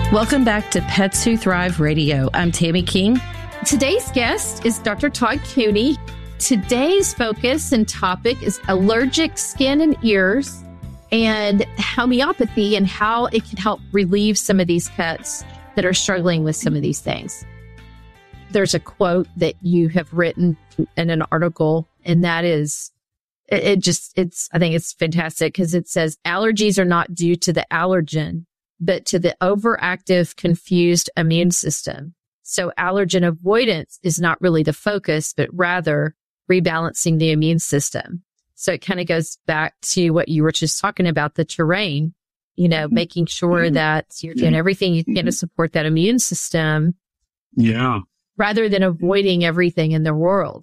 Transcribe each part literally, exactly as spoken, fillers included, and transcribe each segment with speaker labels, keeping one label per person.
Speaker 1: Welcome back to Pets Who Thrive Radio. I'm Tammy King.
Speaker 2: Today's guest is Doctor Todd Cooney. Today's focus and topic is allergic skin and ears and homeopathy and how it can help relieve some of these pets that are struggling with some of these things. There's a quote that you have written in an article, and that is, it, it just, it's, I think it's fantastic because it says allergies are not due to the allergen, but to the overactive, confused immune system. So allergen avoidance is not really the focus, but rather rebalancing the immune system. So it kind of goes back to what you were just talking about, the terrain, you know, making sure that you're doing everything you can to support that immune system.
Speaker 3: Yeah.
Speaker 2: Rather than avoiding everything in the world.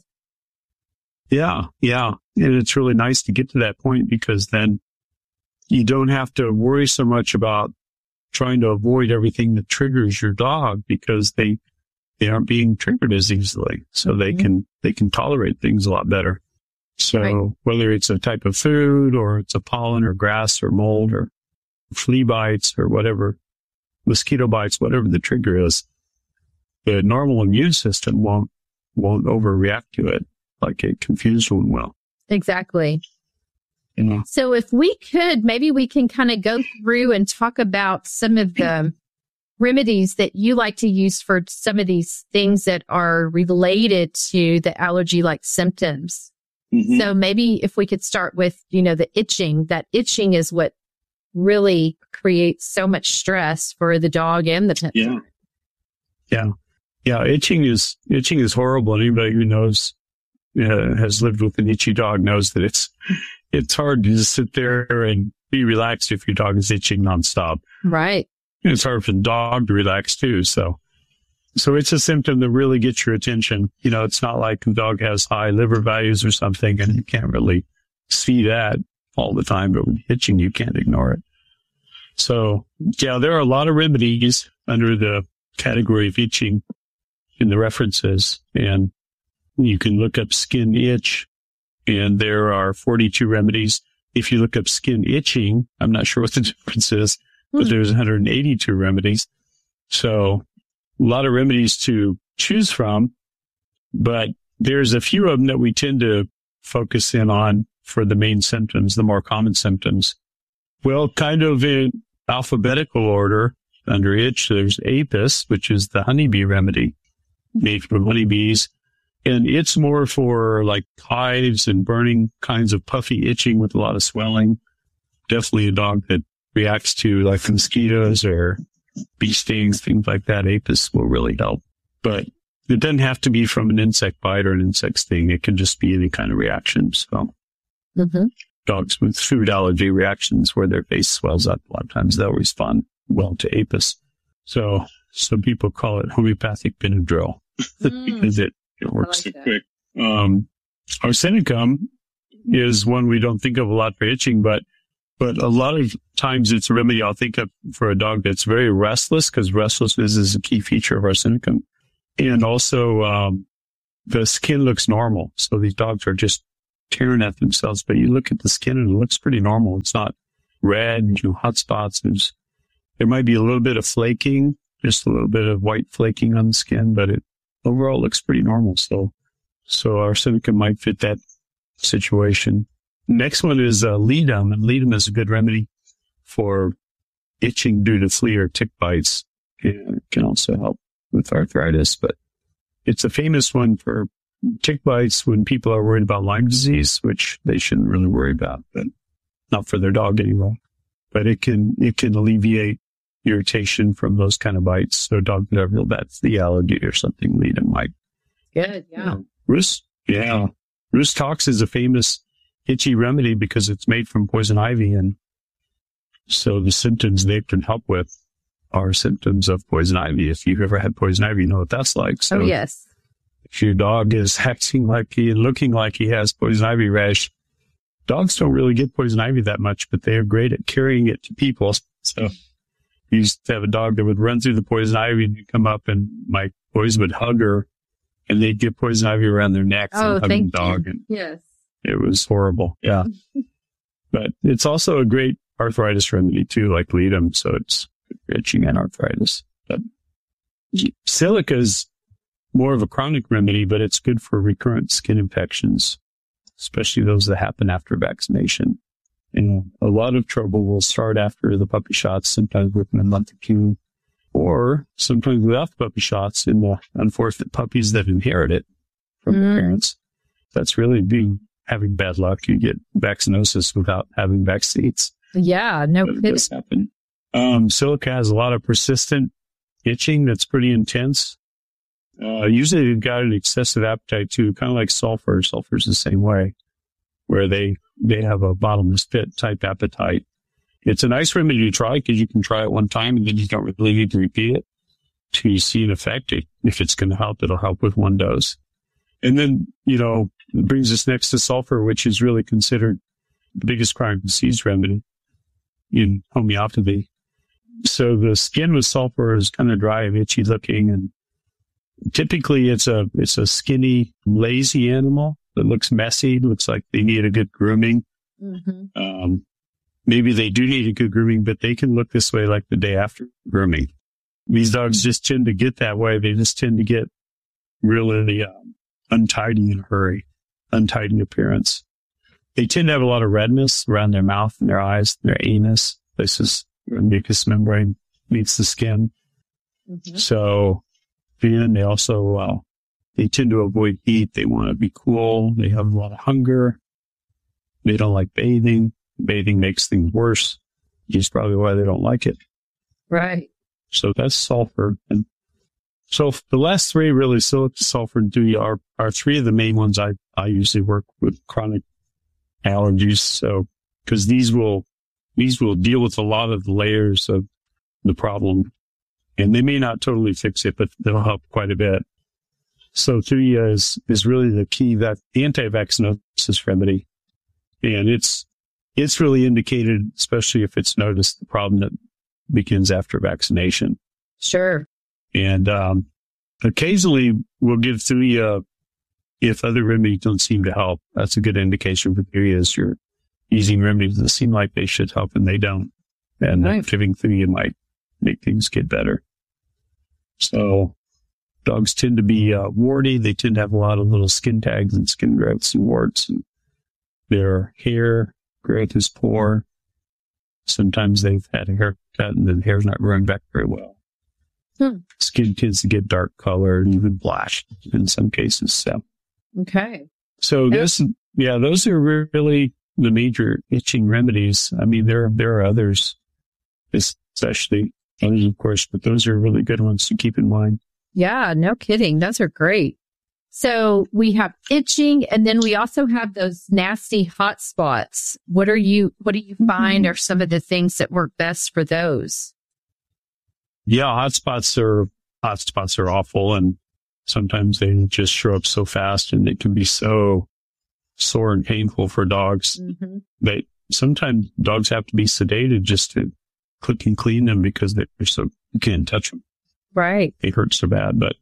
Speaker 3: Yeah. Yeah. And it's really nice to get to that point because then you don't have to worry so much about trying to avoid everything that triggers your dog because they, they aren't being triggered as easily. So they mm-hmm. can, they can tolerate things a lot better. So right. whether it's a type of food or it's a pollen or grass or mold or flea bites or whatever, mosquito bites, whatever the trigger is, the normal immune system won't, won't overreact to it like a confused one will.
Speaker 2: Exactly.
Speaker 3: Yeah.
Speaker 2: So if we could, maybe we can kind of go through and talk about some of the remedies that you like to use for some of these things that are related to the allergy-like symptoms. Mm-hmm. So maybe if we could start with, you know, the itching. That itching is what really creates so much stress for the dog and the pet.
Speaker 3: Yeah. Yeah. Yeah. Itching is, itching is horrible. Anybody who knows, uh, has lived with an itchy dog knows that it's, it's hard to just sit there and be relaxed if your dog is itching nonstop.
Speaker 2: Right.
Speaker 3: And it's hard for the dog to relax too. So, so it's a symptom that really gets your attention. You know, it's not like the dog has high liver values or something and you can't really see that all the time, but with itching, you can't ignore it. So yeah, there are a lot of remedies under the category of itching in the references, and you can look up skin itch. And there are forty-two remedies. If you look up skin itching, I'm not sure what the difference is, but mm-hmm. there's one hundred eighty-two remedies. So a lot of remedies to choose from, but there's a few of them that we tend to focus in on for the main symptoms, the more common symptoms. Well, kind of in alphabetical order under itch, there's Apis, which is the honeybee remedy made from honeybees. And it's more for like hives and burning kinds of puffy itching with a lot of swelling. Definitely a dog that reacts to like mosquitoes or bee stings, things like that. Apis will really help. But it doesn't have to be from an insect bite or an insect sting. It can just be any kind of reaction. So mm-hmm. dogs with food allergy reactions where their face swells up, a lot of times they'll respond well to Apis. So some people call it homeopathic Benadryl mm. because it It works like so quick. Um, arsenicum is one we don't think of a lot for itching, but, but a lot of times it's a remedy I'll think of for a dog that's very restless, because restlessness is a key feature of arsenicum. And also, um, the skin looks normal. So these dogs are just tearing at themselves, but you look at the skin and it looks pretty normal. It's not red and you know, hot spots. There's, there might be a little bit of flaking, just a little bit of white flaking on the skin, but it overall looks pretty normal. So, so arsenicum might fit that situation. Next one is uh, ledum, and ledum is a good remedy for itching due to flea or tick bites. It can also help with arthritis, but it's a famous one for tick bites when people are worried about Lyme disease, which they shouldn't really worry about, but not for their dog anymore. But it can, it can alleviate irritation from those kind of bites. So a dog that have real bad flea allergy or something, ledum might.
Speaker 2: Good, yeah. You know,
Speaker 3: Rhus, yeah. Rhus tox is a famous itchy remedy because it's made from poison ivy. And so the symptoms they can help with are symptoms of poison ivy. If you've ever had poison ivy, you know what that's like. So
Speaker 2: oh, yes.
Speaker 3: If your dog is acting like he and looking like he has poison ivy rash, dogs don't really get poison ivy that much, but they are great at carrying it to people. So we used to have a dog that would run through the poison ivy and you'd come up and my boys would hug her and they'd get poison ivy around their necks
Speaker 2: oh,
Speaker 3: and hug
Speaker 2: thank
Speaker 3: the dog.
Speaker 2: You.
Speaker 3: And
Speaker 2: yes.
Speaker 3: It was horrible. Yeah. But it's also a great arthritis remedy too, like ledum. So it's for itching and arthritis. But silica is more of a chronic remedy, but it's good for recurrent skin infections, especially those that happen after vaccination. And a lot of trouble will start after the puppy shots, sometimes within a month or two, or sometimes without the puppy shots in the unfortunate puppies that inherit it from mm. the parents. That's really being having bad luck. You get vaccinosis without having vaccines.
Speaker 2: Yeah, no
Speaker 3: kidding. It does happen. Um, silica has a lot of persistent itching that's pretty intense. Uh, usually they've got an excessive appetite too, kind of like sulfur. Sulfur's the same way, where they, they have a bottomless pit type appetite. It's a nice remedy to try because you can try it one time and then you don't really need to repeat it till you see an effect. If it's going to help, it'll help with one dose. And then, you know, it brings us next to sulfur, which is really considered the biggest chronic disease remedy in homeopathy. So the skin with sulfur is kind of dry and itchy looking, and typically it's a, it's a skinny, lazy animal that looks messy, looks like they need a good grooming. Mm-hmm. Um, maybe they do need a good grooming, but they can look this way like the day after grooming. These dogs just tend to get that way. They just tend to get really um, untidy in a hurry, untidy appearance. They tend to have a lot of redness around their mouth and their eyes, their anus, places where the mucous membrane meets the skin. Mm-hmm. So, and they also, uh, they tend to avoid heat. They want to be cool. They have a lot of hunger. They don't like bathing. Bathing makes things worse, which is probably why they don't like it.
Speaker 2: Right.
Speaker 3: So that's sulfur. And so the last three really, silica, sulfur, and dewey are, are three of the main ones I, I usually work with chronic allergies. So, cause these will, these will deal with a lot of the layers of the problem, and they may not totally fix it, but they'll help quite a bit. So Thuya is, is really the key, that anti-vaccinosis remedy. And it's, it's really indicated, especially if it's noticed, the problem that begins after vaccination.
Speaker 2: Sure.
Speaker 3: And, um, occasionally we'll give Thuya if other remedies don't seem to help. That's a good indication for Thuya, is you're using remedies that seem like they should help and they don't. And right. giving Thuya might make things get better. So dogs tend to be uh, warty. They tend to have a lot of little skin tags and skin growths and warts, and their hair growth is poor. Sometimes they've had a haircut and the hair's not growing back very well. Hmm. Skin tends to get dark colored and even blashed in some cases. So,
Speaker 2: okay.
Speaker 3: So this, yeah, those are really the major itching remedies. I mean, there, there are others, especially others, of course, but those are really good ones to keep in mind.
Speaker 2: Yeah, no kidding. Those are great. So we have itching, and then we also have those nasty hot spots. What are you, what do you find mm-hmm. are some of the things that work best for those?
Speaker 3: Yeah, hot spots are, hot spots are awful, and sometimes they just show up so fast, and it can be so sore and painful for dogs. Mm-hmm. They, sometimes dogs have to be sedated just to click and clean them because they're so, you can't touch them.
Speaker 2: Right.
Speaker 3: They hurt so bad. But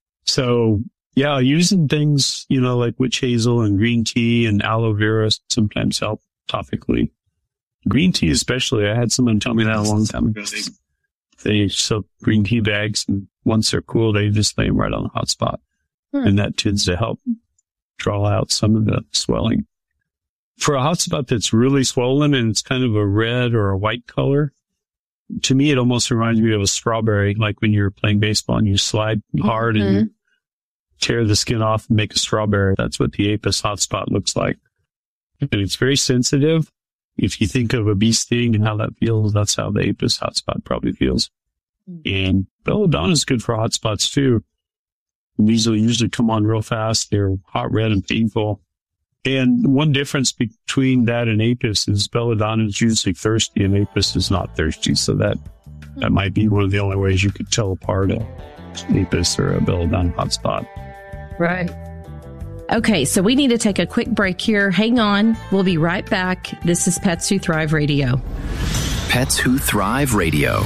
Speaker 3: so, yeah, using things, you know, like witch hazel and green tea and aloe vera sometimes help topically. Green tea especially. I had someone tell me that a long time ago. They, they soak green tea bags, and once they're cool, they just lay them right on the hot spot. Hmm. And that tends to help draw out some of the swelling. For a hot spot that's really swollen and it's kind of a red or a white color, to me, it almost reminds me of a strawberry, like when you're playing baseball and you slide hard mm-hmm. and you tear the skin off and make a strawberry. That's what the Apis hotspot looks like. And it's very sensitive. If you think of a bee sting and how that feels, that's how the Apis hotspot probably feels. Mm-hmm. And belladonna is good for hotspots too. These will usually come on real fast. They're hot red and painful. And one difference between that and Apis is belladonna is usually thirsty and Apis is not thirsty. So that, that might be one of the only ways you could tell apart a Apis or a belladonna hotspot.
Speaker 2: Right.
Speaker 1: Okay, so we need to take a quick break here. Hang on. We'll be right back. This is Pets Who Thrive Radio.
Speaker 4: Pets Who Thrive Radio.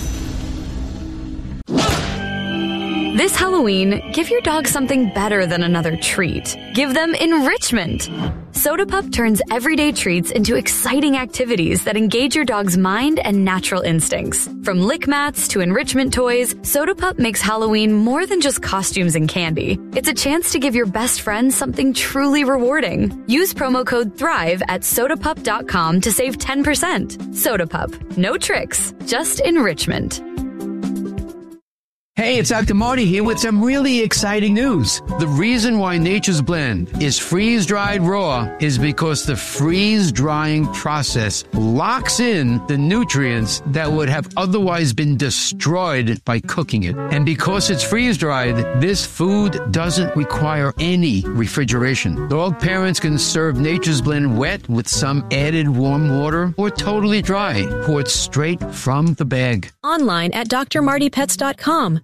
Speaker 5: This Halloween, give your dog something better than another treat. Give them enrichment. SodaPup turns everyday treats into exciting activities that engage your dog's mind and natural instincts. From lick mats to enrichment toys, SodaPup makes Halloween more than just costumes and candy. It's a chance to give your best friend something truly rewarding. Use promo code THRIVE at soda pup dot com to save ten percent. SodaPup. No tricks, just enrichment.
Speaker 6: Hey, it's Doctor Marty here with some really exciting news. The reason why Nature's Blend is freeze-dried raw is because the freeze-drying process locks in the nutrients that would have otherwise been destroyed by cooking it. And because it's freeze-dried, this food doesn't require any refrigeration. Dog parents can serve Nature's Blend wet with some added warm water or totally dry, poured straight from the bag.
Speaker 7: Online at D R Marty Pets dot com.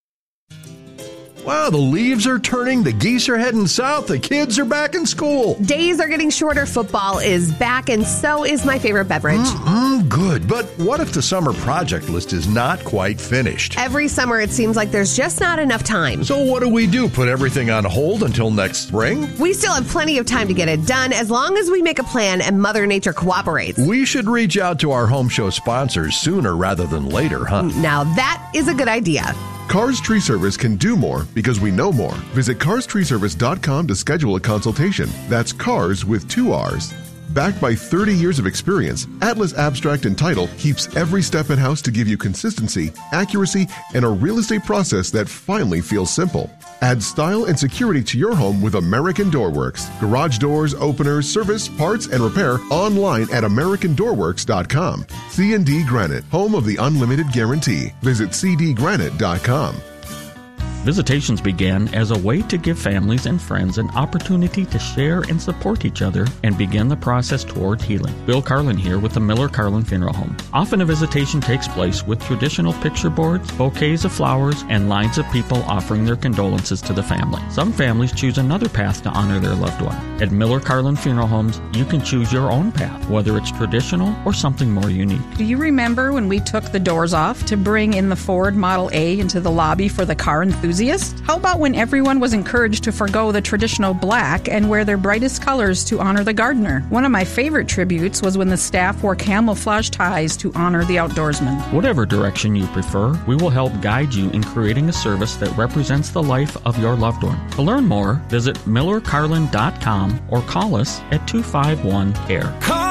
Speaker 8: Wow, the leaves are turning, the geese are heading south, the kids are back in school.
Speaker 9: Days are getting shorter, football is back, and so is my favorite beverage.
Speaker 8: Mm-mm, good, but what if the summer project list is not quite finished?
Speaker 9: Every summer it seems like there's just not enough time.
Speaker 8: So what do we do, put everything on hold until next spring?
Speaker 9: We still have plenty of time to get it done as long as we make a plan and Mother Nature cooperates.
Speaker 8: We should reach out to our home show sponsors sooner rather than later, huh?
Speaker 9: Now that is a good idea.
Speaker 10: Cars Tree Service can do more because we know more. Visit cars tree service dot com to schedule a consultation. That's cars with two R's. Backed by thirty years of experience, Atlas Abstract and Title keeps every step in-house to give you consistency, accuracy, and a real estate process that finally feels simple. Add style and security to your home with American Doorworks. Garage doors, openers, service, parts, and repair online at american door works dot com. C and D Granite, home of the unlimited guarantee. Visit c d granite dot com.
Speaker 11: Visitations began as a way to give families and friends an opportunity to share and support each other and begin the process toward healing. Bill Carlin here with the Miller Carlin Funeral Home. Often a visitation takes place with traditional picture boards, bouquets of flowers, and lines of people offering their condolences to the family. Some families choose another path to honor their loved one. At Miller Carlin Funeral Homes, you can choose your own path, whether it's traditional or something more unique.
Speaker 12: Do you remember when we took the doors off to bring in the Ford Model A into the lobby for the car enthusiast? How about when everyone was encouraged to forgo the traditional black and wear their brightest colors to honor the gardener? One of my favorite tributes was when the staff wore camouflage ties to honor the outdoorsman.
Speaker 11: Whatever direction you prefer, we will help guide you in creating a service that represents the life of your loved one. To learn more, visit miller carlin dot com or call us at two five one C A R E.